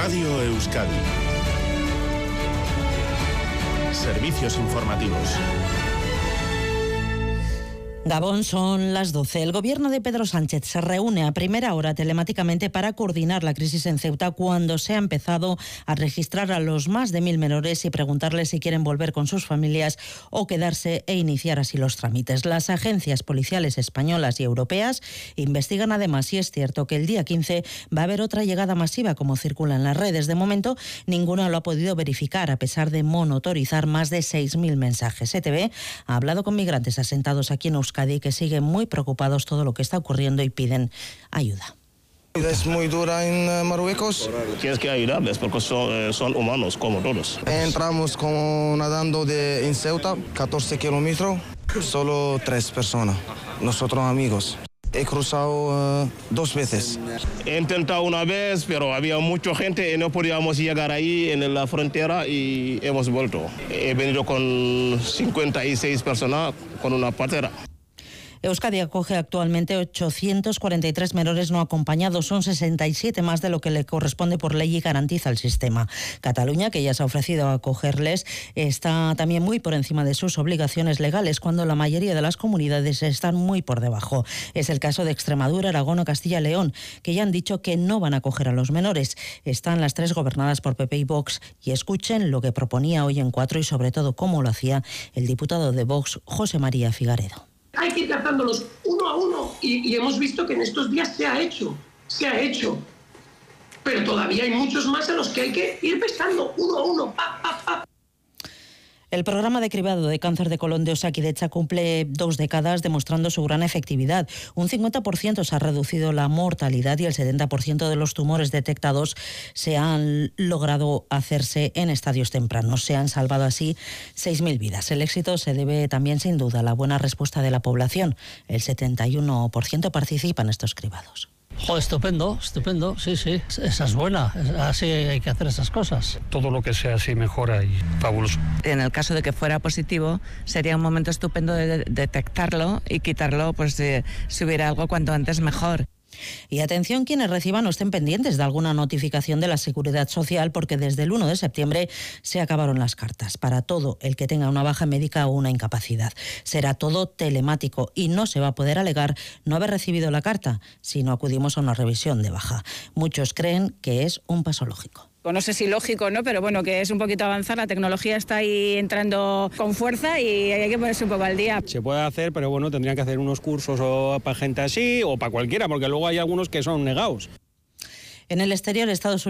Radio Euskadi. Servicios informativos. Gabón, son las 12. El gobierno de Pedro Sánchez se reúne a primera hora telemáticamente para coordinar la crisis en Ceuta cuando se ha empezado a registrar a los más de 1.000 menores y preguntarles si quieren volver con sus familias o quedarse e iniciar así los trámites. Las agencias policiales españolas y europeas investigan además si es cierto que el día 15 va a haber otra llegada masiva como circula en las redes. De momento, ninguna lo ha podido verificar a pesar de monitorizar más de 6.000 mensajes. ETV ha hablado con migrantes asentados aquí en Euskadi que siguen muy preocupados todo lo que está ocurriendo y piden ayuda. Es muy dura en Marruecos. Tienes que ayudarles porque son humanos como todos. Entramos como nadando en Ceuta, 14 kilómetros, solo 3 personas, nosotros amigos. He cruzado 2 veces. He intentado una vez, pero había mucha gente y no podíamos llegar ahí en la frontera y hemos vuelto. He venido con 56 personas con una patera. Euskadi acoge actualmente 843 menores no acompañados, son 67 más de lo que le corresponde por ley y garantiza el sistema. Cataluña, que ya se ha ofrecido a acogerles, está también muy por encima de sus obligaciones legales, cuando la mayoría de las comunidades están muy por debajo. Es el caso de Extremadura, Aragón o Castilla y León, que ya han dicho que no van a acoger a los menores. Están las 3 gobernadas por PP y Vox, y escuchen lo que proponía hoy en 4 y sobre todo cómo lo hacía el diputado de Vox, José María Figaredo. Hay que ir captándolos uno a uno y hemos visto que en estos días se ha hecho, pero todavía hay muchos más a los que hay que ir pescando uno a uno, El programa de cribado de cáncer de colon de Osakidetza cumple 2 décadas demostrando su gran efectividad. Un 50% se ha reducido la mortalidad y el 70% de los tumores detectados se han logrado hacerse en estadios tempranos. Se han salvado así 6.000 vidas. El éxito se debe también sin duda a la buena respuesta de la población. El 71% participa en estos cribados. Joder, estupendo, sí, esa es buena, así hay que hacer esas cosas. Todo lo que sea así mejora y fabuloso. En el caso de que fuera positivo, sería un momento estupendo de detectarlo y quitarlo, pues si hubiera algo cuanto antes mejor. Y atención quienes reciban o estén pendientes de alguna notificación de la Seguridad Social, porque desde el 1 de septiembre se acabaron las cartas para todo el que tenga una baja médica o una incapacidad. Será todo telemático y no se va a poder alegar no haber recibido la carta si no acudimos a una revisión de baja. Muchos creen que es un paso lógico. No sé si lógico, ¿no? Pero bueno, que es un poquito avanzar, la tecnología está ahí entrando con fuerza y hay que ponerse un poco al día. Se puede hacer, pero bueno, tendrían que hacer unos cursos o para gente así o para cualquiera, porque luego hay algunos que son negados. En el exterior, Estados Unidos